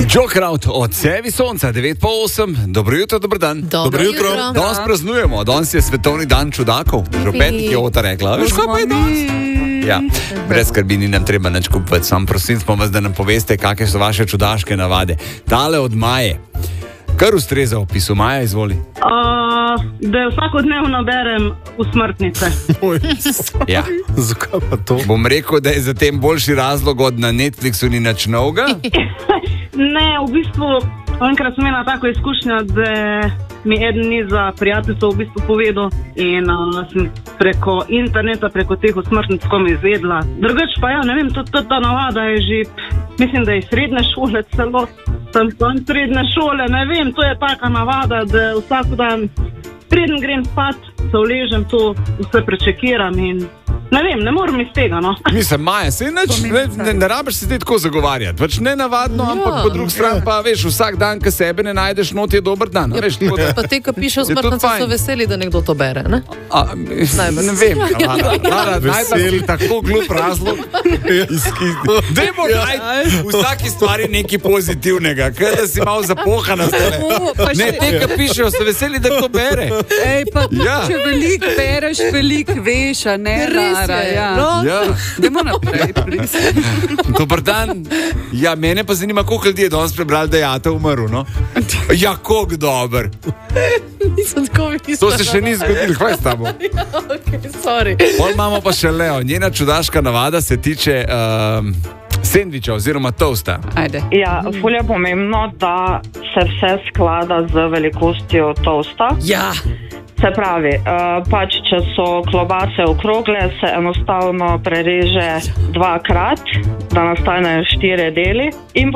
Joe Kraut od Sevi Sonca, 9:08. Dobro jutro, dober dan. Dobro jutro. Danes praznujemo, danes je svetovni dan čudakov. Že v petih je Ota rekla. Veš, kaj pa je danes? Ja, brez skrbi, ni nam treba nič kupiti. Sam prosim smo vas, da nam poveste, kakšne so vaše čudaške navade. Tale od Maje. Kar ustreza opisu. Maja, izvoli. Da vsakodnevno berem usmrtnice. Ja. Zakaj pa to? Bom rekel, da je za tem boljši razlog od na Netflixu ni nič novega. Ne, v bistvu, enkrat sem imela tako izkušnjo, da mi eden niz prijateljcev v bistvu povedal in sem preko interneta, preko teh usmrtnic kom izvedla. Drugač pa ja, ne vem, ta navada je že, mislim, da je srednje šole celo. Sem srednje šole, ne vem, to je taka navada, da vsak dan preden grem spat, se uležem, to vse prečekiram in ne vem, ne morem iz tega, no. Mislim, Maja, se ne rabiš se te tako zagovarjati. Pač ne navadno, ampak po drugi strani pa, veš, vsak dan, ko sebe ne najdeš, not je dober dan. Veš, pa te, ko pišejo smrtnice, so veseli, da nekdo to bere, ne? Ne vem, najbolj tako glup razlog. Dajmo najti v vsaki stvari nekaj pozitivnega, kaj da si malo zapohana zdaj. Ne, te, ko pišejo, so veseli, da to bere. Ej, pa če veliko bereš, veliko veš, a ne Lara. Dajmo naprej, Dobar dan. Ja, mene pa zanima, koliko ljudi je danes prebrali, da je Ata umrl, no? Ja, koliko dober. Nisem tako mislila. To se še ni zgodilo, kaj s tabo? Ja, okej, sorry. Pol imamo pa še Leo. Njena čudaška navada se tiče sendviča oziroma toasta. Ajde. Ja, ful je pomembno, da se vse sklada z velikostjo toasta. Ja. Se pravi, pač, če so klobase okrogle, se enostavno prereže dvakrat, da nastanejo 4 deli in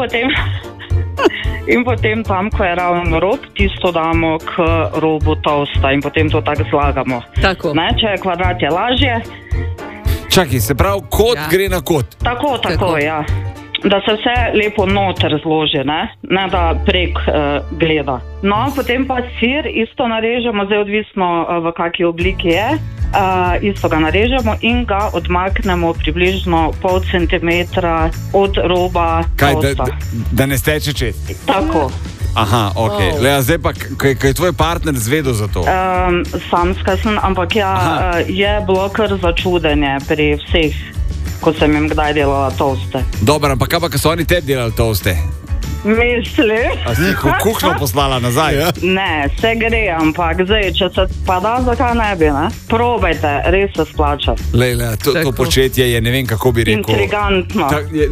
potem tam, ko je ravno rob, tisto damo k robu toasta in potem to tako zlagamo. Tako. Ne, če je kvadrat, je lažje. Čakaj, se pravi, kot gre na kot. Tako, ja. Da se vse lepo noter zloži, ne da prek gleda. No, potem pa sir isto narežemo, zdaj odvisno v kakšni obliki je. Isto ga narežemo in ga odmaknemo približno pol centimetra od roba toasta. Da ne steče čez? Tako. Aha, ok. Lea, zdaj pa, kaj je tvoj partner zvedel za to? Samska sem, ampak je bilo kar začudenje pri vseh, ko sem jim kdaj delala toaste. Dobro, ampak kaj pa, ko so oni tebi delali toaste? Mislim. A si jih v kuhno poslala nazaj? Ja? Ne, se gre, ampak zdaj, če se pa da, zakaj ne bi, ne? Probajte, res se splača. Lejla, to početje je, ne vem, kako bi rekel. Intrigantno.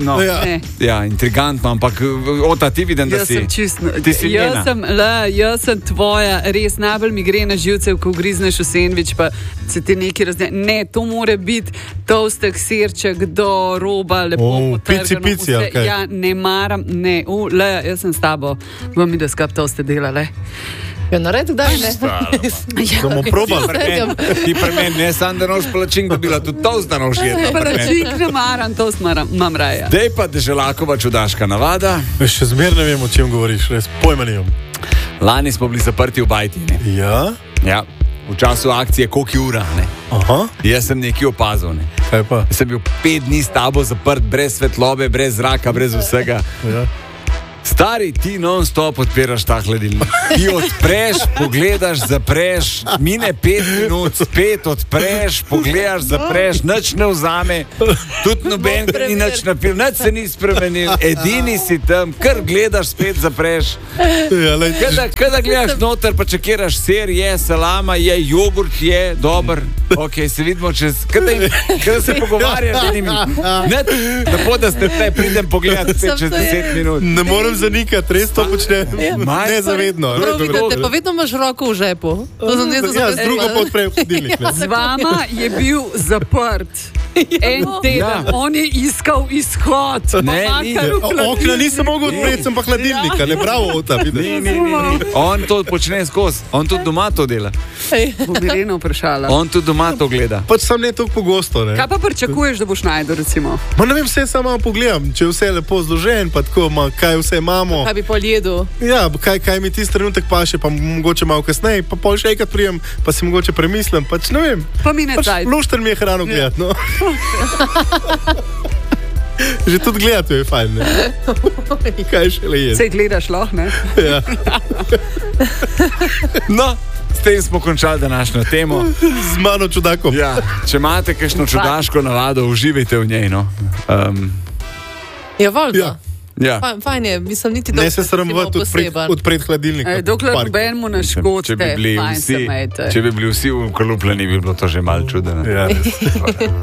Ja, intrigantno, ampak Ota, ti vidim, da si... Ti si njena. Jaz sem tvoja, res najbolj mi gre na živce, ko grizneš v sendvič, pa se ti nekaj razdne. Ne, to mora biti toastek, sirček do roba, lepo potrgano. Pici, ok. Ja, ne maram, ne, jaz sem s tabo, bom mi da skap toaste delale. Ja, naredi kdaj, ne? Bomo probali. Ti pri meni, ne sam, da noš palačink dobila, tudi toast da noš jedla. Palačink ne maram, toast imam raje. Dej pa Deželakova čudaška navada. Še zmer ne vem, o čem govoriš, res pojma nimam. Lani smo bili zaprti v bajti, ne? Ja? Ja. V času akcije Koki ura, ne? Aha. Jaz sem nekaj opazil, ne? Kaj pa? Sem bil 5 dni s tabo zaprt, brez svetlobe, brez zraka, brez vsega. Ja. Stari, ti non-stop odpiraš ta hladilnik. Ti odpreš, pogledaš, zapreš, mine 5 minut, spet odpreš, pogledaš, zapreš, nič ne vzame, tudi noben ni nič napil, nič se ni spremenil, edini si tam, kar gledaš, spet zapreš. Kada gledaš noter, pa čekiraš, sir je, salama je, jogurt je, dober. Ok, se vidimo čez... Kada se pogovarjaš, lepo, da ste tle, pridem pogledati spet čez 10 minut. Ne morem zanikati, res to počne nezavedno. Pa vedno imaš roko v žepu. Ja, z drugo pa odprej v hladilnik. Z vama je bil zaprt en teden, on je iskal izhod. Okna nisem mogel odpreti, sem pa hladilnika, ne bravo Ota. On to počne skozi, on tudi doma to dela. Bo bi Reno vprašala. On tudi doma to gleda. Pač sam ne toliko pogosto, ne. Kaj pa pričakuješ, da boš najdel, recimo? Ma ne vem, vse samo pogledam, če vse lepo zložen, pa tako, kaj vse imamo. Kaj bi pol jedel? Ja, kaj mi tisti trenutek paše, pa mogoče malo kasneje, pa pol še enkrat prijem, pa si mogoče premislim, pač ne vem. Pa mi ne pač lušten mi je hrano gledati, no. Že tudi gledati je fajn, ne? Kaj še le je? Se gledaš lahko, ne? Ja. No, s tem smo končali današnjo temo. Z mano čudakom. Ja, če imate kakšno čudaško navado, uživajte v njej, no. Ja, voljno. Ja. Fajn je, mislim, niti ne se sramovati odpret hladilnik. Dokler nobenemu ne škodite, če bi bili vsi ukalupljeni, bi bilo to že malo čudeno. Ja,